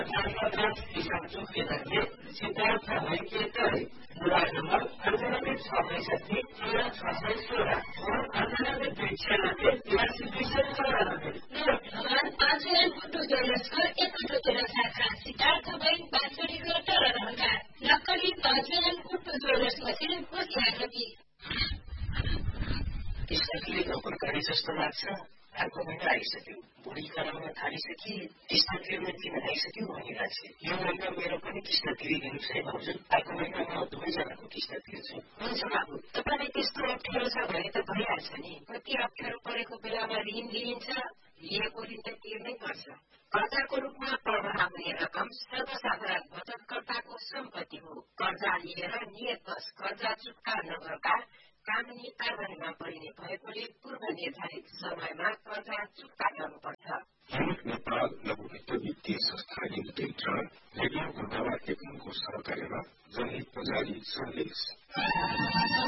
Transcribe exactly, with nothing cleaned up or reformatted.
धन्यवाद किसान चुक्केदारले Siddhartha हैकेतले mobile number अन्ठानब्बे छ पैँसठी तेह्र छ सय सोह्र अन्ठानब्बे दुई छ्यानब्बे तिरासी दुई सय चौरानब्बे आजयन कुटु ज्वेलर्सको एकटोतिर शाखा सिद्धार्थ बैंक बाँसुरीको टोलरहलका नक्कली आजयन कुटु ज्वेलर्स मसिन पुष्याकति किसानले नोकरकारी जस्तो लाग्छ अर्को महिना आइसक्यो बुढी कराउन थालिसके किस्ता तिर्न किन आइसक्यो भनिरहेछ यो महिना मेरो पनि किस्ता तिरिदिनुहोस् है भाउजू अर्को महिना म दुवैजनाको किस्ता तिर्छु हुन्छ बाबु तपाईँलाई त्यस्तो अप्ठ्यारो छ भने त भइहाल्छ नि कति अप्ठ्यारो परेको बेलामा ऋण लिइन्छ लिएको ऋण त तिर्नै पर्छ कर्जाको रूपमा प्रवाह हुने रकम सर्वसाधारण बचतकर्ताको सम्पत्ति हो कर्जा लिएर नियतवश कर्जा चुक्ता नगर्दा कानुनी कारबाहीमा परिने भएकोले पूर्व निर्धारित समयमा कर्जा चुक्ता गर्नुपर्छ। नेपाल लघु वित्तीय संस्था लिमिटेड र रेडियो गुरुदावा एफएमको सहकार्यमा जनहितमा जारी सन्देश